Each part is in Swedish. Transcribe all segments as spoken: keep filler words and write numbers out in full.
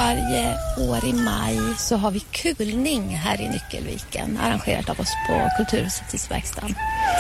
varje år i maj så har vi kulning här i Nyckelviken, arrangerat av oss på Kulturhuset verkstaden.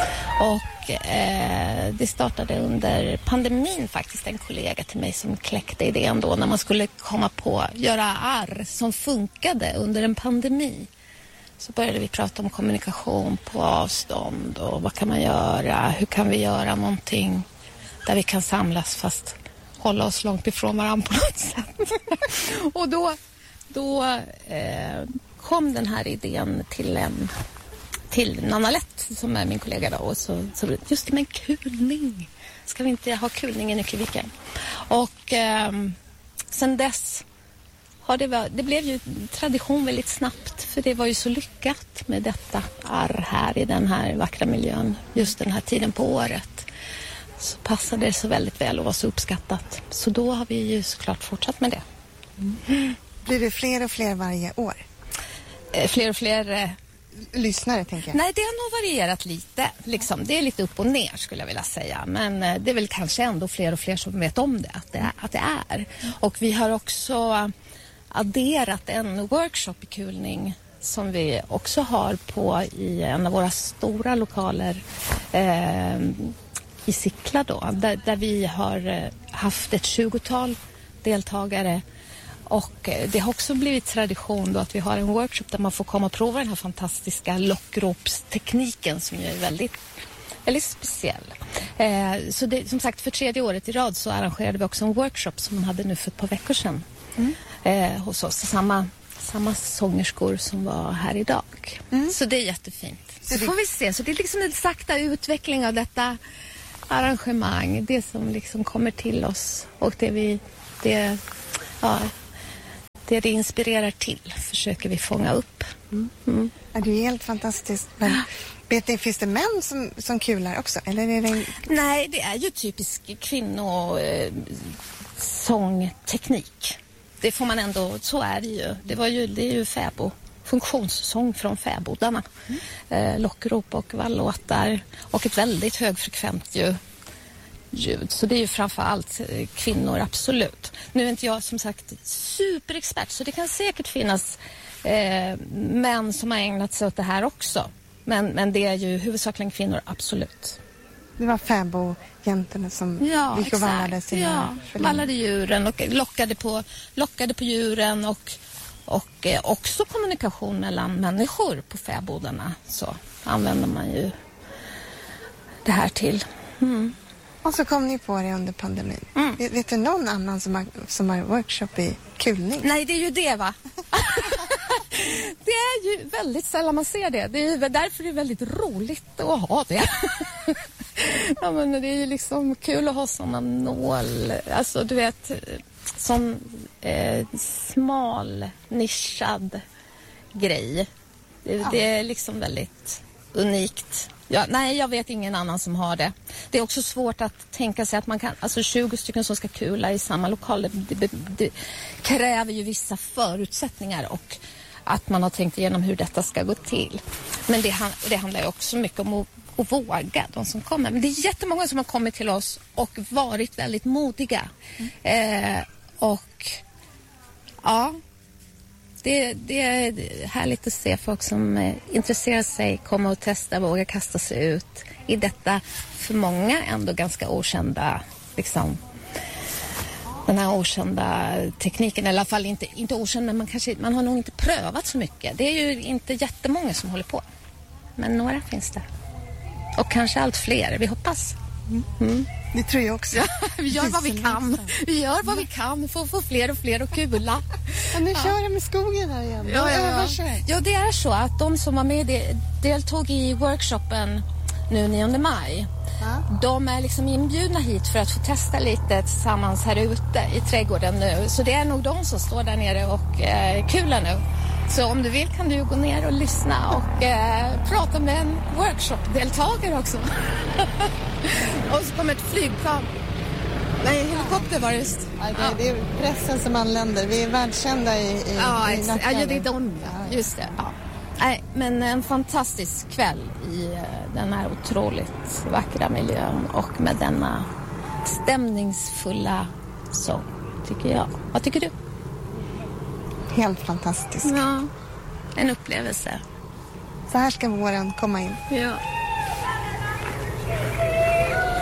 Och eh, det startade under pandemin faktiskt, en kollega till mig som kläckte idén då när man skulle komma på göra arr som funkade under en pandemi. Så började vi prata om kommunikation på avstånd och vad kan man göra, hur kan vi göra någonting där vi kan samlas fast hålla oss långt ifrån varandra på något sätt. Och då, då eh, kom den här idén till en till Nanna Lätt som är min kollega då, och så, så just det, med kulning. Ska vi inte ha kulning i Nyckelviken? Och eh, sen dess har det, var, det blev ju tradition väldigt snabbt, för det var ju så lyckat med detta arr här i den här vackra miljön just den här tiden på året. Så passade det så väldigt väl och var så uppskattat. Så då har vi ju såklart fortsatt med det. Mm. Blir det fler och fler varje år? Eh, fler och fler... Eh... Lyssnare, tänker jag. Nej, det har nog varierat lite. Liksom. Det är lite upp och ner skulle jag vilja säga. Men eh, det är väl kanske ändå fler och fler som vet om det, att det är. Att det är. Och vi har också adderat en workshop i kulning som vi också har på i en av våra stora lokaler eh, i Sickla då, där, där vi har haft ett tjugotal deltagare, och det har också blivit tradition då att vi har en workshop där man får komma och prova den här fantastiska lockropstekniken som ju är väldigt, väldigt speciell. Eh, så det, som sagt, för tredje året i rad så arrangerade vi också en workshop som man hade nu för ett par veckor sedan mm. eh, hos oss. Samma, samma sångerskor som var här idag. Mm. Så det är jättefint. Så, så det... får vi se. Så det är liksom en sakta utveckling av detta arrangemang, det som liksom kommer till oss och det vi det, ja, det det inspirerar till försöker vi fånga upp. Mm. Mm. Ja, det är helt fantastiskt. Men vet ni, finns det män som, som kular också? Eller är det en... Nej, det är ju typisk kvinnosångteknik. Det får man ändå, så är det ju. Det var ju, det är ju fäbo. Funktionssång från fäbodarna. Mm. Eh, lockrop och vallåtar. Och ett väldigt högfrekvent ju, ljud. Så det är ju framförallt eh, kvinnor, absolut. Nu är inte jag som sagt superexpert, så det kan säkert finnas eh, män som har ägnat sig åt det här också. Men, men det är ju huvudsakligen kvinnor, absolut. Det var fäbodjäntorna som ja, gick och vallade sina... Ja, vallade djuren och lockade på, lockade på djuren och Och eh, också kommunikation mellan människor på fäbodarna. Så använder man ju det här till. Mm. Och så kom ni på det under pandemin. Mm. Vet, vet du någon annan som har, som har workshop i kulning? Nej, det är ju det, va? Det är ju väldigt sällan man ser det. Det är ju därför det är väldigt roligt att ha det. Ja, men det är ju liksom kul att ha såna nål. Alltså, du vet... Som eh, smal, nischad grej. Det, ja. det är liksom väldigt unikt. Ja, nej, jag vet ingen annan som har det. Det är också svårt att tänka sig att man kan, alltså tjugo stycken som ska kula i samma lokal. Det, det, det kräver ju vissa förutsättningar och att man har tänkt igenom hur detta ska gå till. Men det, det handlar ju också mycket om att, att våga, de som kommer. Men det är jättemånga som har kommit till oss och varit väldigt modiga. Mm. Eh, Och ja, det, det är härligt att se folk som eh, intresserar sig, komma och testa, våga kasta sig ut i detta för många ändå ganska okända, liksom, den här okända tekniken. I alla fall inte, inte okänd, men man, kanske, man har nog inte prövat så mycket. Det är ju inte jättemånga som håller på, men några finns det. Och kanske allt fler, vi hoppas. Mm. Mm. Det tror jag också. Ja, vi gör vad vi kan. Vi gör vad vi kan för att få fler och fler att kula. Ja, nu kör de i skogen här igen. Ja, ja, ja. ja, det är så att de som var med deltog i workshopen nu nionde maj. Ja. De är liksom inbjudna hit för att få testa lite tillsammans här ute i trädgården nu. Så det är nog de som står där nere och eh, kular nu. Så om du vill kan du gå ner och lyssna och eh, prata med en workshop-deltagare också. Och så kommer ett flygplan. Nej, helikopter var det just. Ja, det, det är pressen som anländer. Vi är världskända i, i, ja, i ja, det är de. Just det, ja. Nej, men en fantastisk kväll i den här otroligt vackra miljön och med denna stämningsfulla sång, tycker jag. Vad tycker du? Helt fantastisk. Ja, en upplevelse. Så här ska våren komma in. Ja.